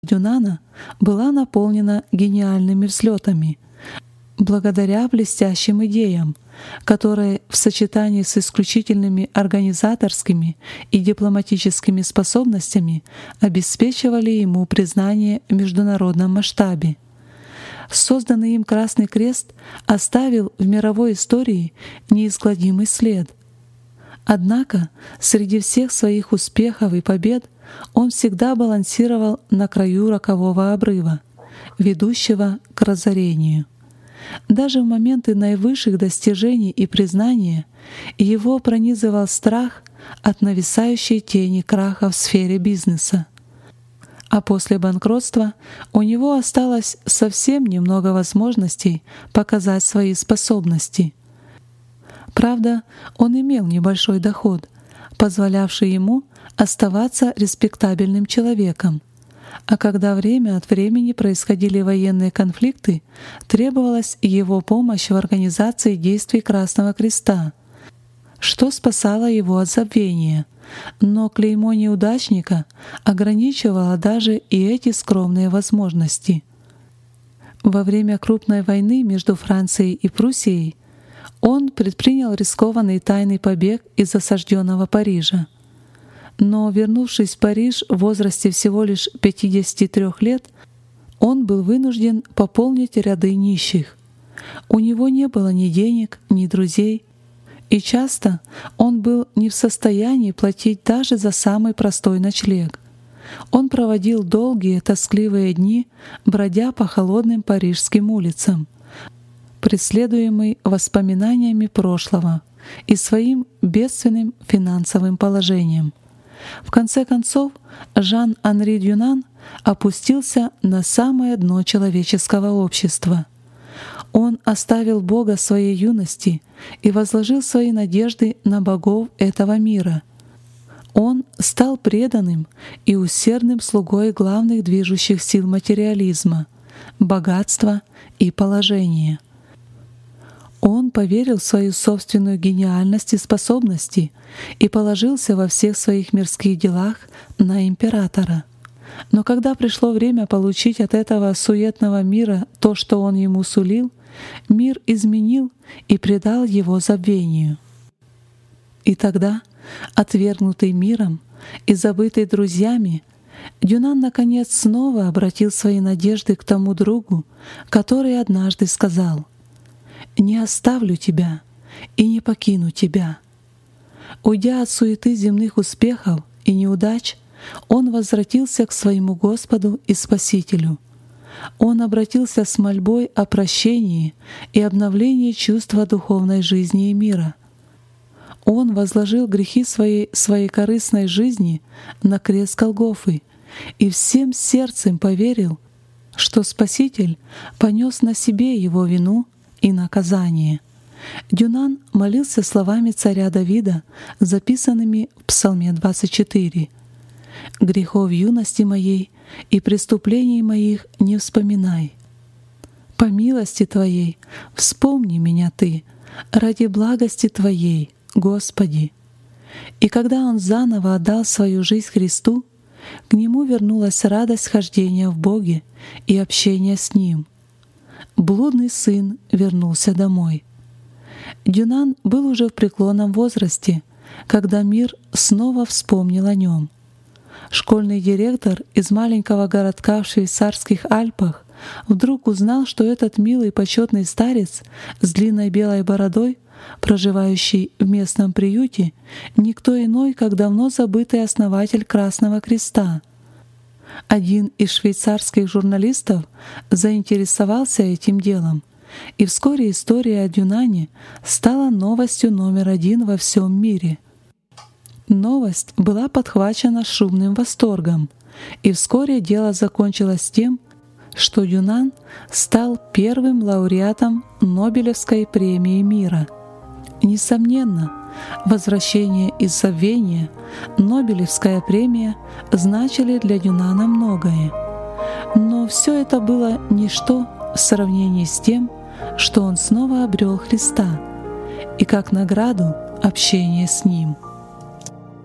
Дюнана была наполнена гениальными взлетами, благодаря блестящим идеям, которые в сочетании с исключительными организаторскими и дипломатическими способностями обеспечивали ему признание в международном масштабе. Созданный им Красный Крест оставил в мировой истории неизгладимый след. Однако среди всех своих успехов и побед он всегда балансировал на краю рокового обрыва, ведущего к разорению. Даже в моменты наивысших достижений и признания его пронизывал страх от нависающей тени краха в сфере бизнеса. А после банкротства у него осталось совсем немного возможностей показать свои способности. Правда, он имел небольшой доход, позволявший ему оставаться респектабельным человеком. А когда время от времени происходили военные конфликты, требовалась его помощь в организации действий Красного Креста, что спасало его от забвения. Но клеймо неудачника ограничивало даже и эти скромные возможности. Во время крупной войны между Францией и Пруссией он предпринял рискованный тайный побег из осажденного Парижа. Но, вернувшись в Париж в возрасте всего лишь 53 лет, он был вынужден пополнить ряды нищих. У него не было ни денег, ни друзей, и часто он был не в состоянии платить даже за самый простой ночлег. Он проводил долгие тоскливые дни, бродя по холодным парижским улицам, преследуемый воспоминаниями прошлого и своим бедственным финансовым положением. В конце концов, Жан-Анри Дюнан опустился на самое дно человеческого общества. Он оставил Бога своей юности и возложил свои надежды на богов этого мира. Он стал преданным и усердным слугой главных движущих сил материализма — богатства и положения. Он поверил в свою собственную гениальность и способности и положился во всех своих мирских делах на императора. Но когда пришло время получить от этого суетного мира то, что он ему сулил, мир изменил и предал его забвению. И тогда, отвергнутый миром и забытый друзьями, Дюнан наконец снова обратил свои надежды к тому другу, который однажды сказал: «Не оставлю тебя и не покину тебя». Уйдя от суеты земных успехов и неудач, он возвратился к своему Господу и Спасителю. Он обратился с мольбой о прощении и обновлении чувства духовной жизни и мира. Он возложил грехи своей корыстной жизни на крест Голгофы и всем сердцем поверил, что Спаситель понес на себе его вину и наказание. Дюнан молился словами царя Давида, записанными в Псалме 24. «Грехов юности моей и преступлений моих не вспоминай. По милости Твоей вспомни меня Ты, ради благости Твоей, Господи». И когда он заново отдал свою жизнь Христу, к нему вернулась радость хождения в Боге и общения с Ним. Блудный сын вернулся домой. Дюнан был уже в преклонном возрасте, когда мир снова вспомнил о нем. Школьный директор из маленького городка в швейцарских Альпах вдруг узнал, что этот милый почетный старец с длинной белой бородой, проживающий в местном приюте, никто иной, как давно забытый основатель Красного Креста. Один из швейцарских журналистов заинтересовался этим делом, и вскоре история о Дюнане стала новостью номер один во всем мире. Новость была подхвачена шумным восторгом, и вскоре дело закончилось тем, что Дюнан стал первым лауреатом Нобелевской премии мира. Несомненно, возвращение из забвения, Нобелевская премия значили для Дюнана многое. Но все это было ничто в сравнении с тем, что он снова обрел Христа, и как награду общение с Ним.